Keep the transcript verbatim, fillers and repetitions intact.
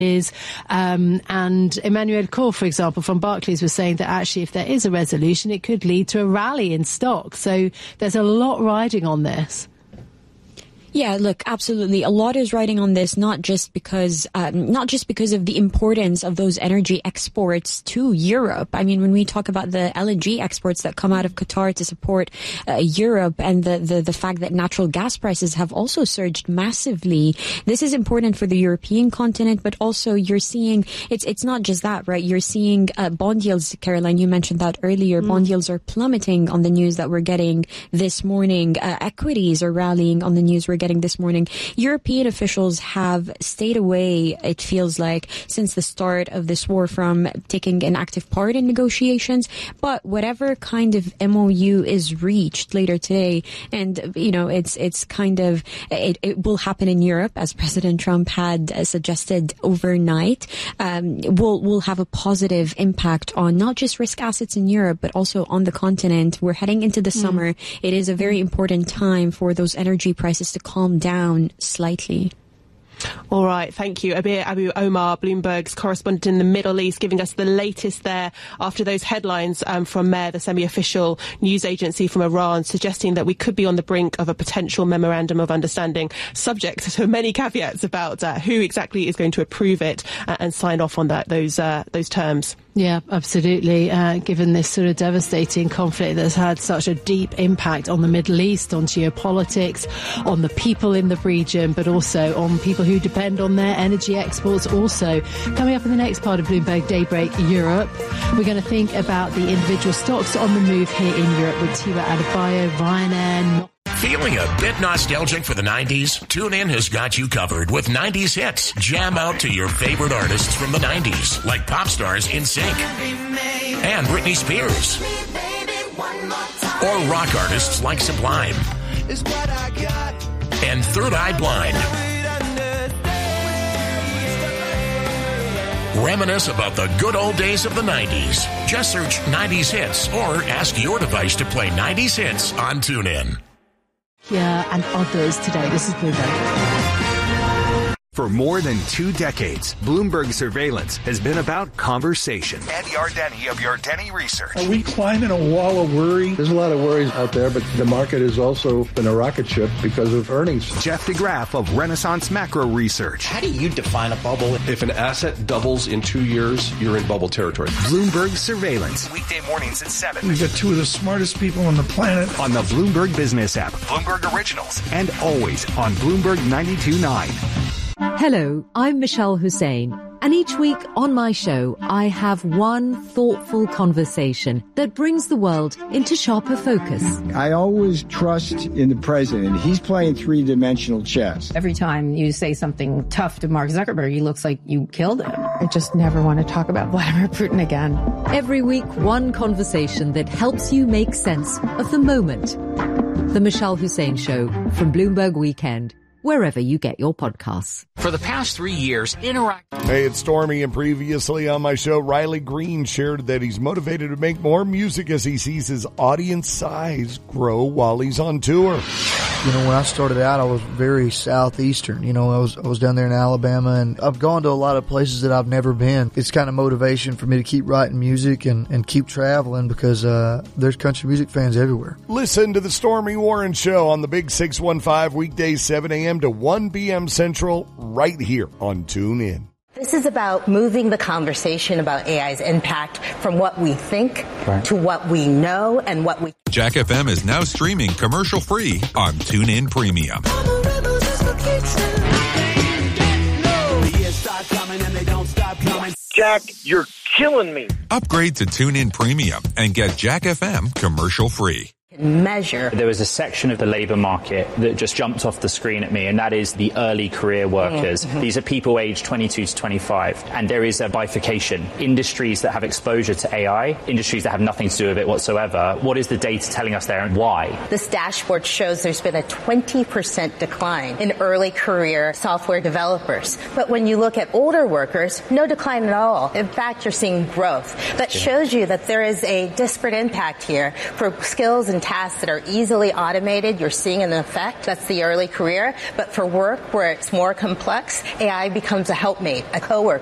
is, um, and Emmanuel Kohr, for example, from Barclays, was saying that actually if there is a resolution, it could lead to a rally in stocks. So there's a lot riding on this. Yeah, look, absolutely. A lot is riding on this, not just because, um, not just because of the importance of those energy exports to Europe. I mean, when we talk about the L N G exports that come out of Qatar to support uh, Europe, and the, the, the fact that natural gas prices have also surged massively, this is important for the European continent, but also you're seeing, it's, it's not just that, right? You're seeing uh, bond yields, Caroline, you mentioned that earlier. Mm. Bond yields are plummeting on the news that we're getting this morning. Uh, equities are rallying on the news we're getting this morning. European officials have stayed away, it feels like, since the start of this war from taking an active part in negotiations. But whatever kind of M O U is reached later today, and, you know, it's it's kind of, it, it will happen in Europe, as President Trump had uh, suggested overnight, um, will will have a positive impact on not just risk assets in Europe, but also on the continent. We're heading into the mm. summer. It is a very important time for those energy prices to calm down slightly. All right, thank you. Abir Abu Omar, Bloomberg's correspondent in the Middle East, giving us the latest there after those headlines um, from MER, the semi-official news agency from Iran, suggesting that we could be on the brink of a potential memorandum of understanding, subject to many caveats about uh, who exactly is going to approve it uh, and sign off on that those uh, those terms. Yeah, absolutely. Uh, given this sort of devastating conflict that's had such a deep impact on the Middle East, on geopolitics, on the people in the region, but also on people who depend on their energy exports also. Coming up in the next part of Bloomberg Daybreak Europe, we're going to think about the individual stocks on the move here in Europe with Tiwa Adebayo, Ryanair. Feeling a bit nostalgic for the nineties? TuneIn has got you covered with nineties hits. Jam out to your favorite artists from the nineties, like pop stars NSYNC and Britney Spears, or rock artists like Sublime and Third Eye Blind. Reminisce about the good old days of the nineties. Just search nineties hits or ask your device to play nineties hits on TuneIn. Yeah, and others today. This is Bloomberg. For more than two decades, Bloomberg Surveillance has been about conversation. Andy Ardeni of Ardeni Research. Are we climbing a wall of worry? There's a lot of worries out there, but the market has also been a rocket ship because of earnings. Jeff DeGraff of Renaissance Macro Research. How do you define a bubble? If an asset doubles in two years, you're in bubble territory. Bloomberg Surveillance. Weekday mornings at seven. We've got two of the smartest people on the planet. On the Bloomberg Business app. Bloomberg Originals. And always on Bloomberg ninety-two point nine. Hello, I'm Michelle Hussein, and each week on my show, I have one thoughtful conversation that brings the world into sharper focus. I always trust in the president. He's playing three-dimensional chess. Every time you say something tough to Mark Zuckerberg, he looks like you killed him. I just never want to talk about Vladimir Putin again. Every week, one conversation that helps you make sense of the moment. The Michelle Hussein Show from Bloomberg Weekend, wherever you get your podcasts. For the past three years, Interact... Hey, it's Stormy, and previously on my show, Riley Green shared that he's motivated to make more music as he sees his audience size grow while he's on tour. You know, when I started out, I was very southeastern. You know, I was I was down there in Alabama, and I've gone to a lot of places that I've never been. It's kind of motivation for me to keep writing music and, and keep traveling because uh, there's country music fans everywhere. Listen to the Stormy Warren Show on the Big six one five, weekdays seven a.m. to one p.m. Central, right here on TuneIn. This is about moving the conversation about A I's impact from what we think right. to what we know and what we... Jack F M is now streaming commercial-free on TuneIn Premium. Jack, you're killing me. Upgrade to TuneIn Premium and get Jack F M commercial-free. Measure. There was a section of the labour market that just jumped off the screen at me, and that is the early career workers. Mm-hmm. These are people aged twenty-two to twenty-five, and there is a bifurcation. Industries that have exposure to A I, industries that have nothing to do with it whatsoever. What is the data telling us there, and why? This dashboard shows there's been a twenty percent decline in early career software developers. But when you look at older workers, no decline at all. In fact, you're seeing growth. That shows you that there is a disparate impact here for skills and tasks that are easily automated, you're seeing an effect. That's the early career. But for work where it's more complex, A I becomes a helpmate, a coworker.